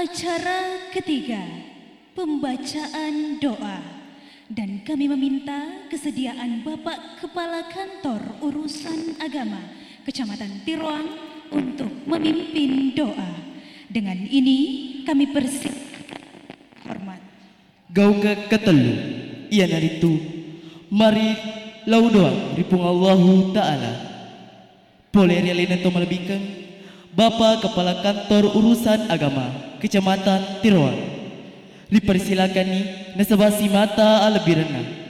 Acara ketiga, pembacaan doa. Dan kami meminta kesediaan Bapak Kepala Kantor Urusan Agama Kecamatan Tiroan untuk memimpin doa. Dengan ini kami persilakan hormat. Gau ke ketelu, ia naritu. Mari lau doa ripung Allahu Ta'ala. Boleh rialina to melebihkan Bapak Kepala Kantor Urusan Agama Kecamatan Tiroan. Dipersilakan nih nasabasi mata lebih rendah.